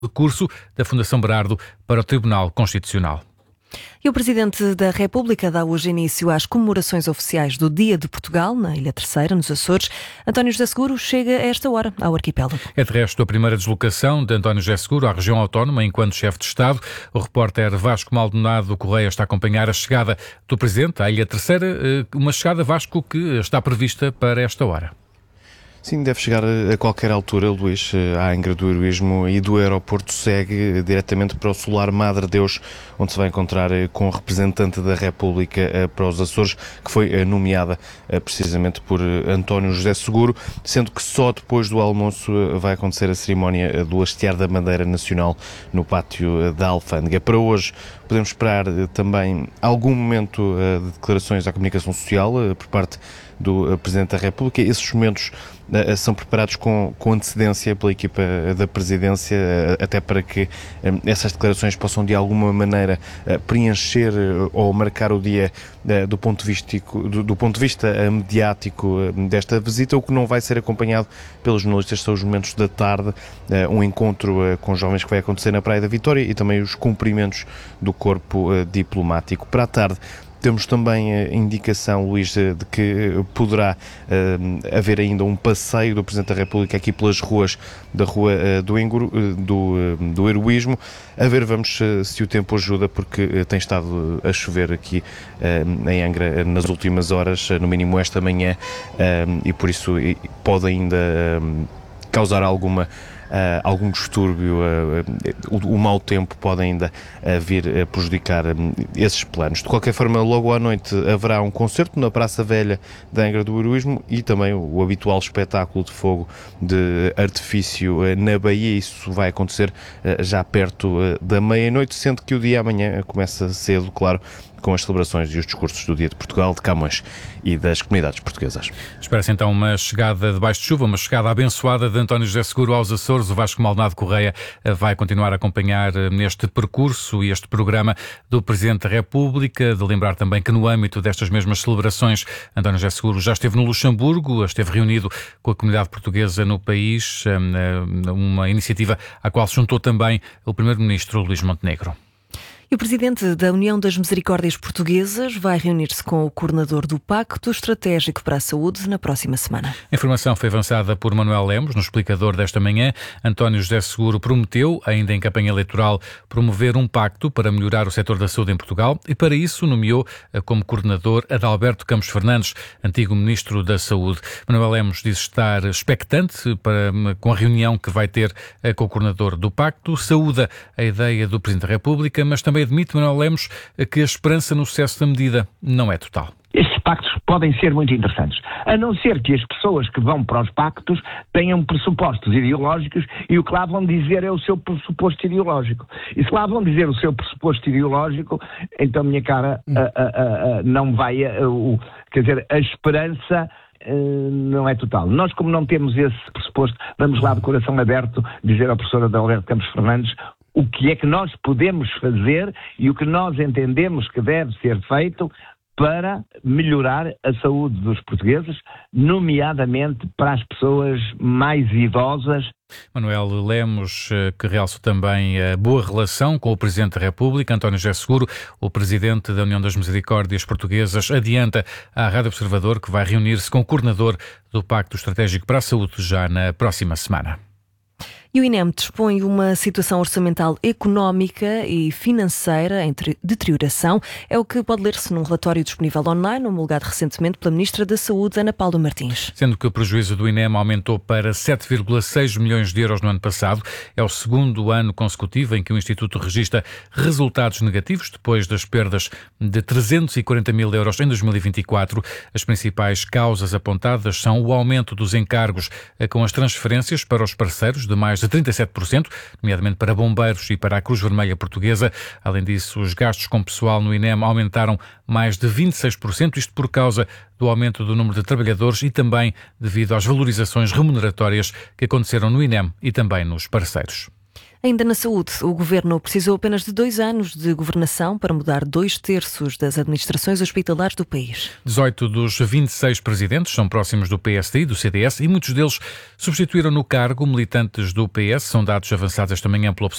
recurso da Fundação Berardo para o Tribunal Constitucional. E o Presidente da República dá hoje início às comemorações oficiais do Dia de Portugal, na Ilha Terceira, nos Açores. António José Seguro chega a esta hora ao arquipélago. É de resto a primeira deslocação de António José Seguro à região autónoma enquanto chefe de Estado. O repórter Vasco Maldonado Correia está a acompanhar a chegada do Presidente à Ilha Terceira, uma chegada, Vasco, que está prevista para esta hora. Sim, deve chegar a qualquer altura, Luís. A Angra do Heroísmo e do aeroporto segue diretamente para o Solar Madre Deus, onde se vai encontrar com o representante da República para os Açores, que foi nomeada precisamente por António José Seguro, sendo que só depois do almoço vai acontecer a cerimónia do hastear da bandeira nacional no pátio da Alfândega. Para hoje podemos esperar também algum momento de declarações à comunicação social por parte do Presidente da República. Esses momentos são preparados com antecedência pela equipa da Presidência, até para que essas declarações possam de alguma maneira preencher ou marcar o dia do ponto de vista mediático desta visita. O que não vai ser acompanhado pelos jornalistas são os momentos da tarde, um encontro com jovens que vai acontecer na Praia da Vitória e também os cumprimentos do corpo diplomático. Para a tarde temos também a indicação, Luís, de que poderá haver ainda um passeio do Presidente da República aqui pelas ruas da Rua do Heroísmo. A ver, vamos se o tempo ajuda, porque tem estado a chover aqui em Angra nas últimas horas, no mínimo esta manhã, e por isso pode ainda causar algum distúrbio. O mau tempo pode ainda vir a prejudicar esses planos. De qualquer forma, logo à noite haverá um concerto na Praça Velha da Angra do Heroísmo e também o habitual espetáculo de fogo de artifício na Baía. Isso vai acontecer já perto da meia-noite, sendo que o dia amanhã começa cedo, claro, com as celebrações e os discursos do Dia de Portugal, de Camões e das comunidades portuguesas. Espera-se então uma chegada debaixo de chuva, uma chegada abençoada de António José Seguro aos Açores. O Vasco Maldonado Correia vai continuar a acompanhar neste percurso e este programa do Presidente da República. De lembrar também que no âmbito destas mesmas celebrações, António José Seguro já esteve no Luxemburgo, esteve reunido com a comunidade portuguesa no país, uma iniciativa à qual se juntou também o Primeiro-Ministro Luís Montenegro. E o Presidente da União das Misericórdias Portuguesas vai reunir-se com o coordenador do Pacto Estratégico para a Saúde na próxima semana. A informação foi avançada por Manuel Lemos, no explicador desta manhã. António José Seguro prometeu, ainda em campanha eleitoral, promover um pacto para melhorar o setor da saúde em Portugal e, para isso, nomeou como coordenador Adalberto Campos Fernandes, antigo Ministro da Saúde. Manuel Lemos diz estar expectante com a reunião que vai ter com o coordenador do Pacto. Saúda a ideia do Presidente da República, mas também admite Manuel Lemos que a esperança no sucesso da medida não é total. Estes pactos podem ser muito interessantes, a não ser que as pessoas que vão para os pactos tenham pressupostos ideológicos e o que lá vão dizer é o seu pressuposto ideológico. E se lá vão dizer o seu pressuposto ideológico, então, minha cara, não vai... quer dizer, a esperança... não é total. Nós, como não temos esse pressuposto, vamos lá de coração aberto dizer ao professor Adalberto Campos Fernandes o que é que nós podemos fazer e o que nós entendemos que deve ser feito para melhorar a saúde dos portugueses, nomeadamente para as pessoas mais idosas. Manuel Lemos, que realça também a boa relação com o Presidente da República, António José Seguro. O Presidente da União das Misericórdias Portuguesas adianta à Rádio Observador que vai reunir-se com o coordenador do Pacto Estratégico para a Saúde já na próxima semana. E o INEM dispõe uma situação orçamental económica e financeira em deterioração. É o que pode ler-se num relatório disponível online, homologado recentemente pela Ministra da Saúde, Ana Paula Martins. Sendo que o prejuízo do INEM aumentou para 7,6 milhões de euros no ano passado. É o segundo ano consecutivo em que o Instituto registra resultados negativos, depois das perdas de 340 mil euros em 2024. As principais causas apontadas são o aumento dos encargos com as transferências para os parceiros de mais de 37%, nomeadamente para bombeiros e para a Cruz Vermelha Portuguesa. Além disso, os gastos com pessoal no INEM aumentaram mais de 26%, isto por causa do aumento do número de trabalhadores e também devido às valorizações remuneratórias que aconteceram no INEM e também nos parceiros. Ainda na saúde, o Governo precisou apenas de 2 anos de governação para mudar 2/3 das administrações hospitalares do país. 18 dos 26 presidentes são próximos do PSD e do CDS e muitos deles substituíram no cargo militantes do PS. São dados avançados esta manhã pelo